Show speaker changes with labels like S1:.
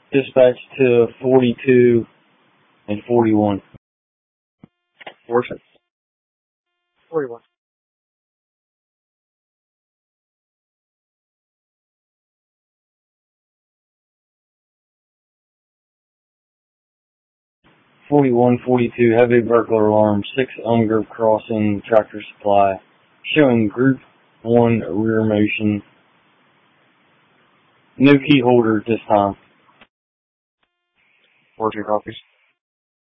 S1: Dispatch to 42 and 41.
S2: Portion. 41.
S1: Heavy burglar alarm, 6 Elm Grove Crossing, Tractor Supply, showing Group 1 rear motion. No key holder at this time.
S2: 14 copies.